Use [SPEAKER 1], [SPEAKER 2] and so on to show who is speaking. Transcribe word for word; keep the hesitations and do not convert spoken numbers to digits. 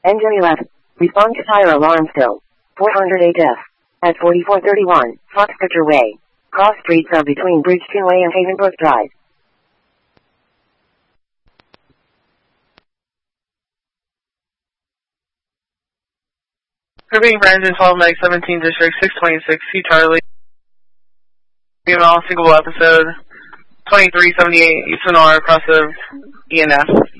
[SPEAKER 1] Engine eleven. Respond to tire alarm still. four hundred eight F. At forty-four thirty-one, Foxcatcher Way. Cross streets are between Bridgeton Way and Havenbrook Drive.
[SPEAKER 2] Grouping for engine twelve, Meg seventeen, District six twenty-six, C Charlie. Female, single episode, twenty-three seventy-eight, East Sonora, cross of E N F.